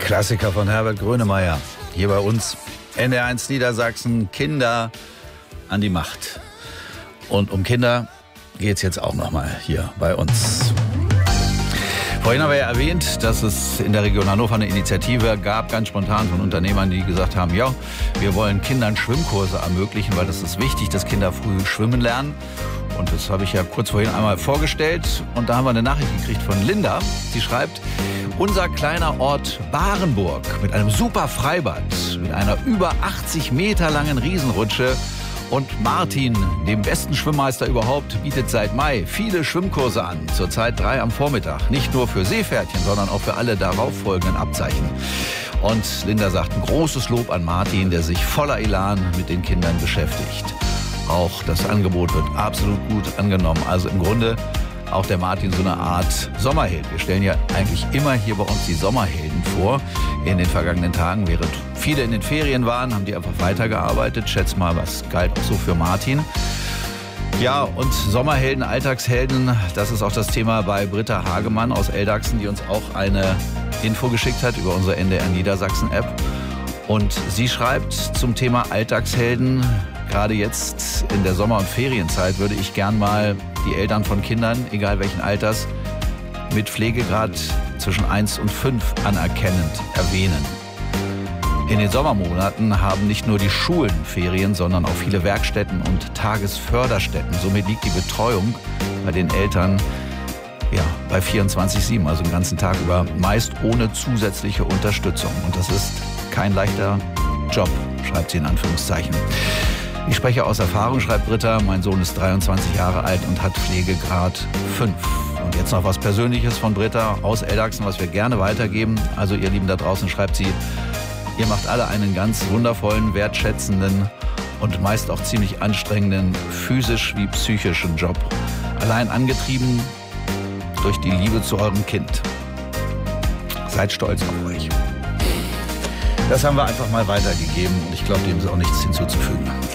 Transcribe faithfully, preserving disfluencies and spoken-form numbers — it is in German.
Klassiker von Herbert Grönemeyer. Hier bei uns N D R eins Niedersachsen, Kinder an die Macht. Und um Kinder geht es jetzt auch nochmal hier bei uns. Vorhin haben wir ja erwähnt, dass es in der Region Hannover eine Initiative gab, ganz spontan von Unternehmern, die gesagt haben, ja, wir wollen Kindern Schwimmkurse ermöglichen, weil das ist wichtig, dass Kinder früh schwimmen lernen. Und das habe ich ja kurz vorhin einmal vorgestellt. Und da haben wir eine Nachricht gekriegt von Linda. Sie schreibt, unser kleiner Ort Barenburg mit einem super Freibad, mit einer über achtzig Meter langen Riesenrutsche. Und Martin, dem besten Schwimmmeister überhaupt, bietet seit Mai viele Schwimmkurse an. Zurzeit drei am Vormittag. Nicht nur für Seepferdchen, sondern auch für alle darauffolgenden Abzeichen. Und Linda sagt, ein großes Lob an Martin, der sich voller Elan mit den Kindern beschäftigt. Auch das Angebot wird absolut gut angenommen. Also im Grunde auch der Martin so eine Art Sommerheld. Wir stellen ja eigentlich immer hier bei uns die Sommerhelden vor. In den vergangenen Tagen, während viele in den Ferien waren, haben die einfach weitergearbeitet. Schätz mal, was galt auch so für Martin. Ja, und Sommerhelden, Alltagshelden, das ist auch das Thema bei Britta Hagemann aus Eldachsen, die uns auch eine Info geschickt hat über unsere N D R Niedersachsen-App. Und sie schreibt zum Thema Alltagshelden, gerade jetzt in der Sommer- und Ferienzeit würde ich gern mal die Eltern von Kindern, egal welchen Alters, mit Pflegegrad zwischen eins und fünf anerkennend erwähnen. In den Sommermonaten haben nicht nur die Schulen Ferien, sondern auch viele Werkstätten und Tagesförderstätten. Somit liegt die Betreuung bei den Eltern ja, bei vierundzwanzig sieben, also den ganzen Tag über, meist ohne zusätzliche Unterstützung. Und das ist kein leichter Job, schreibt sie in Anführungszeichen. Ich spreche aus Erfahrung, schreibt Britta. Mein Sohn ist dreiundzwanzig Jahre alt und hat Pflegegrad fünf. Und jetzt noch was Persönliches von Britta aus Eldachsen, was wir gerne weitergeben. Also ihr Lieben da draußen, schreibt sie, ihr macht alle einen ganz wundervollen, wertschätzenden und meist auch ziemlich anstrengenden, physisch wie psychischen Job. Allein angetrieben durch die Liebe zu eurem Kind. Seid stolz auf euch. Das haben wir einfach mal weitergegeben und ich glaube, dem ist auch nichts hinzuzufügen.